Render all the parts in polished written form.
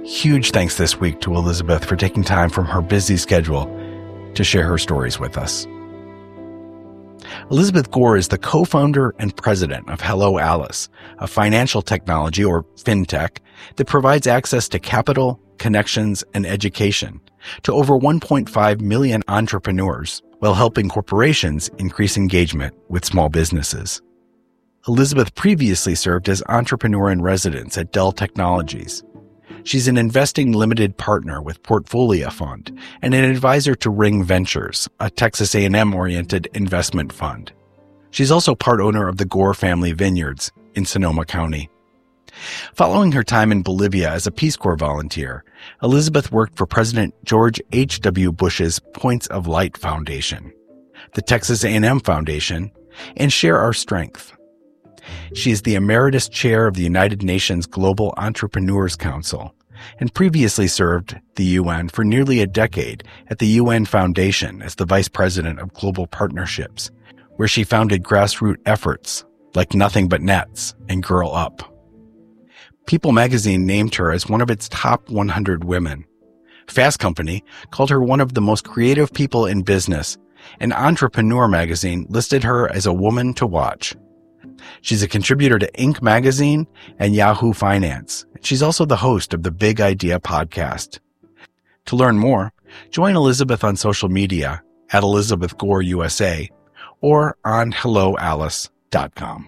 Huge thanks this week to Elizabeth for taking time from her busy schedule to share her stories with us. Elizabeth Gore is the co-founder and president of Hello Alice, a financial technology, or fintech, that provides access to capital, connections, and education to over 1.5 million entrepreneurs while helping corporations increase engagement with small businesses. Elizabeth previously served as entrepreneur in residence at Dell Technologies. She's an investing limited partner with Portfolio Fund and an advisor to Ring Ventures, a Texas A&M-oriented investment fund. She's also part owner of the Gore Family Vineyards in Sonoma County. Following her time in Bolivia as a Peace Corps volunteer, Elizabeth worked for President George H.W. Bush's Points of Light Foundation, the Texas A&M Foundation, and Share Our Strength. She is the Emeritus Chair of the United Nations Global Entrepreneurs Council and previously served the UN for nearly a decade at the UN Foundation as the Vice President of Global Partnerships, where she founded grassroots efforts like Nothing But Nets and Girl Up. People magazine named her as one of its top 100 women. Fast Company called her one of the most creative people in business, and Entrepreneur magazine listed her as a woman to watch. She's a contributor to Inc. magazine and Yahoo Finance. She's also the host of the Big Idea podcast. To learn more, join Elizabeth on social media at Elizabeth Gore USA or on helloalice.com.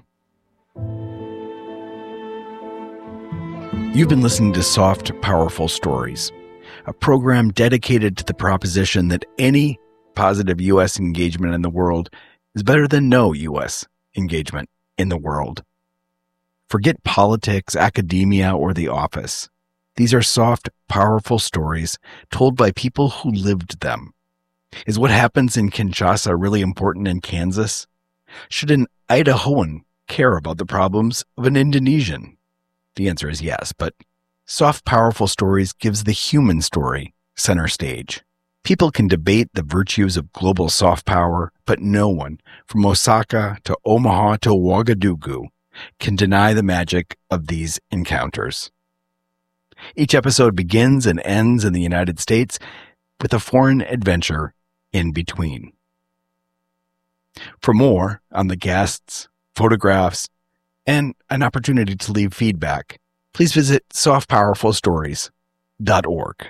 You've been listening to Soft, Powerful Stories, a program dedicated to the proposition that any positive U.S. engagement in the world is better than no U.S. engagement in the world. Forget politics, academia, or the office. These are soft, powerful stories told by people who lived them. Is what happens in Kinshasa really important in Kansas? Should an Idahoan care about the problems of an Indonesian? The answer is yes, but Soft, Powerful Stories gives the human story center stage. People can debate the virtues of global soft power, but no one, from Osaka to Omaha to Ouagadougou, can deny the magic of these encounters. Each episode begins and ends in the United States with a foreign adventure in between. For more on the guests, photographs, and an opportunity to leave feedback, please visit softpowerfulstories.org.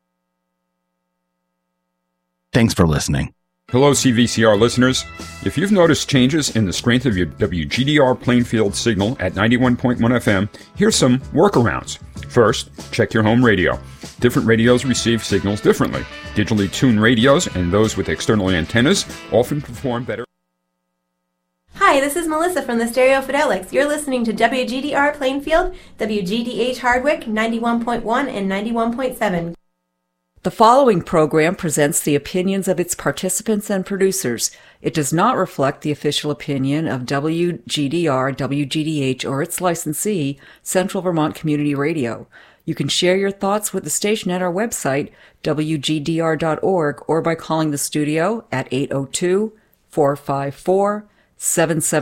Thanks for listening. Hello, CVCR listeners. If you've noticed changes in the strength of your WGDR Plainfield signal at 91.1 FM, here's some workarounds. First, check your home radio. Different radios receive signals differently. Digitally tuned radios and those with external antennas often perform better. Hi, this is Melissa from the Stereo Fidelics. You're listening to WGDR Plainfield, WGDH Hardwick, 91.1 and 91.7. The following program presents the opinions of its participants and producers. It does not reflect the official opinion of WGDR, WGDH, or its licensee, Central Vermont Community Radio. You can share your thoughts with the station at our website, wgdr.org, or by calling the studio at 802-454-7777.